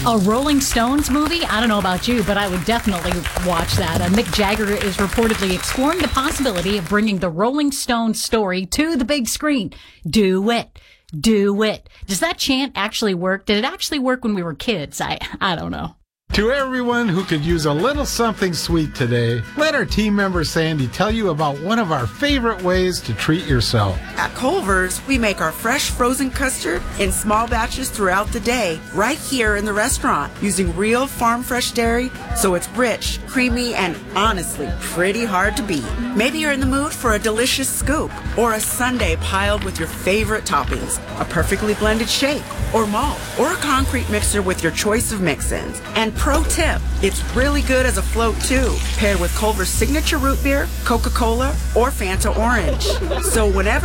A Rolling Stones movie? I don't know about you, but I would definitely watch that. Mick Jagger is reportedly exploring the possibility of bringing the Rolling Stones story to the big screen. Do it. Do it. Does that chant actually work? Did it actually work when we were kids? I don't know. To everyone who could use a little something sweet today, let our team member Sandy tell you about one of our favorite ways to treat yourself. At Culver's, we make our fresh frozen custard in small batches throughout the day, right here in the restaurant, using real farm fresh dairy, so it's rich, creamy, and honestly, pretty hard to beat. Maybe you're in the mood for a delicious scoop, or a sundae piled with your favorite toppings, a perfectly blended shake, or malt, or a concrete mixer with your choice of mix-ins. And pro tip, it's really good as a float too, paired with Culver's signature root beer, Coca-Cola, or Fanta Orange. So whenever